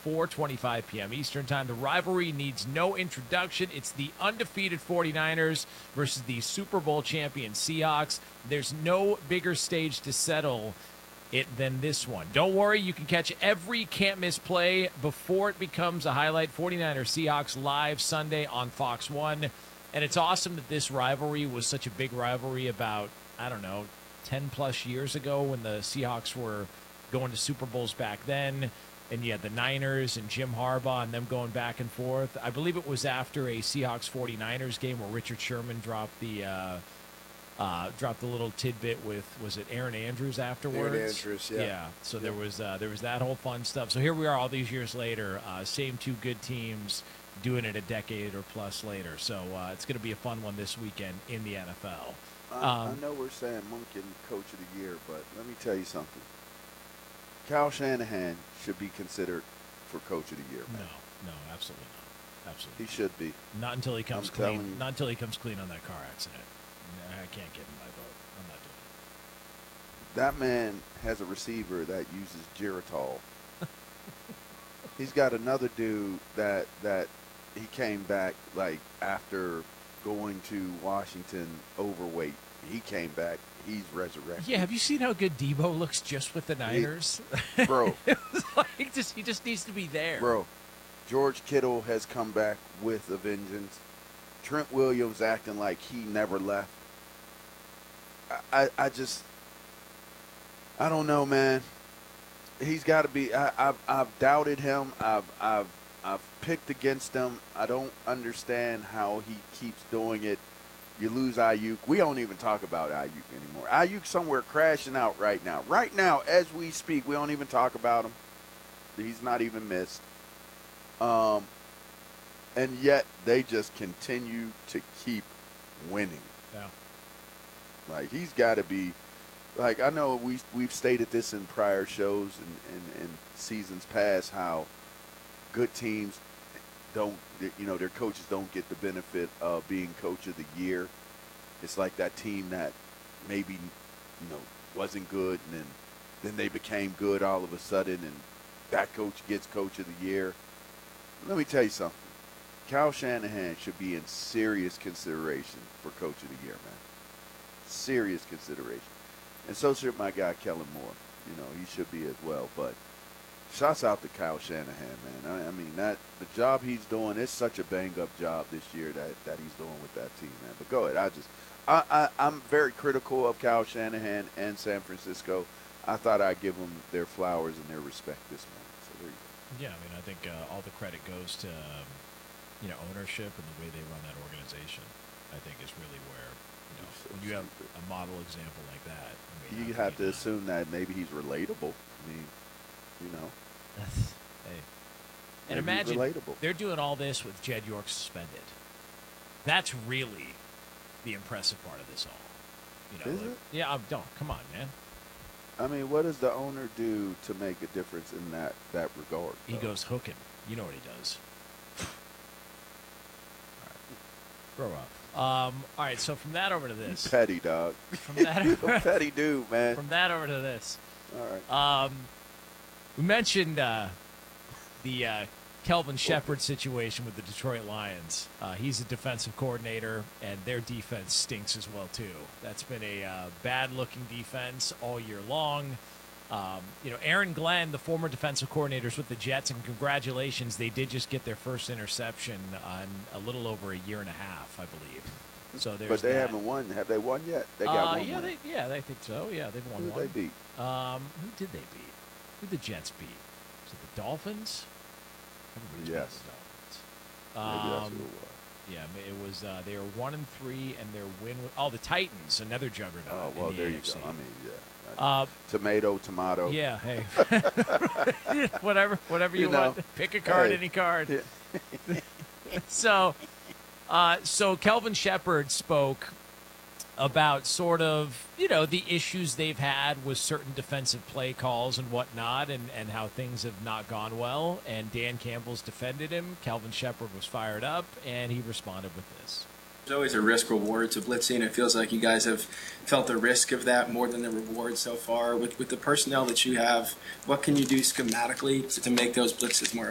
4:25 p.m. Eastern Time. The rivalry needs no introduction. It's the undefeated 49ers versus the Super Bowl champion Seahawks. There's no bigger stage to settle it than this one. Don't worry, you can catch every can't-miss play before it becomes a highlight. 49ers Seahawks live Sunday on Fox 1. And it's awesome that this rivalry was such a big rivalry about, 10-plus years ago when the Seahawks were going to Super Bowls back then. And you had the Niners and Jim Harbaugh and them going back and forth. I believe it was after a Seahawks-49ers game where Richard Sherman dropped the little tidbit with, was it Aaron Andrews afterwards? Aaron Andrews, yeah. Yeah, so there was that whole fun stuff. So here we are all these years later, same two good teams doing it a decade or plus later. So it's going to be a fun one this weekend in the NFL. I know we're saying Monken Coach of the Year, but let me tell you something. Kyle Shanahan should be considered for Coach of the Year, man. No, absolutely not. Absolutely. He should be. Not until he comes clean. Not until he comes clean on that car accident. I can't give him my vote. I'm not doing it. That man has a receiver that uses Geritol. He's got another dude that he came back like after going to Washington overweight. He came back. He's resurrected. Yeah, have you seen how good Debo looks just with the Niners? Bro. He just needs to be there. Bro, George Kittle has come back with a vengeance. Trent Williams acting like he never left. I don't know, man. He's got to be. I've doubted him. I've picked against him. I don't understand how he keeps doing it. You lose Ayuk. We don't even talk about Ayuk anymore. Ayuk's somewhere crashing out right now. Right now, as we speak, we don't even talk about him. He's not even missed. And yet they just continue to keep winning. Yeah. Like, he's got to be, like, I know we've stated this in prior shows and seasons past how good teams don't, their coaches don't get the benefit of being Coach of the Year. It's like that team that maybe, wasn't good and then they became good all of a sudden and that coach gets Coach of the Year. Let me tell you something. Kyle Shanahan should be in serious consideration for Coach of the Year, man. Serious consideration. And so should my guy Kellen Moore. He should be as well. But shouts out to Kyle Shanahan, man. I mean, the job he's doing is such a bang-up job this year that he's doing with that team, man. But go ahead. I'm very critical of Kyle Shanahan and San Francisco. I thought I'd give them their flowers and their respect this morning. So there you go. Yeah, I mean, I think all the credit goes to, ownership and the way they run that organization. I think is really where, when you have a model example like that. I mean, you have to assume that maybe he's relatable. I mean, Hey. And imagine they're doing all this with Jed York suspended. That's really the impressive part of this all. Is it? Yeah, come on, man. I mean, what does the owner do to make a difference in that regard? He goes hooking. You know what he does. All right. Grow up. All right, so from that over to this. Petty, dog. From that You're a petty dude, man. From that over to this. All right. We mentioned the Kelvin Shepard situation with the Detroit Lions. He's a defensive coordinator, and their defense stinks as well, too. That's been a bad-looking defense all year long. Aaron Glenn, the former defensive coordinators with the Jets, and congratulations, they did just get their first interception on a little over a year and a half, I believe. So there's but they haven't won. Have they won yet? They got one. I think so. Yeah, they've won one. Who did they beat? Who did they beat? Who did the Jets beat? Was it the Dolphins? Yes. The Dolphins. Maybe that's who it was. Yeah, it was. They were 1-3, and their win. The Titans, another juggernaut. Oh well, in the there AFC. you go. I mean, yeah. Tomato. Yeah. Hey. whatever you want. Pick a card, any card. Yeah. So Kelvin Shepard spoke about sort of, the issues they've had with certain defensive play calls and whatnot and how things have not gone well. And Dan Campbell's defended him. Kelvin Shepard was fired up, and he responded with this. There's always a risk-reward to blitzing. It feels like you guys have felt the risk of that more than the reward so far. With the personnel that you have, what can you do schematically to make those blitzes more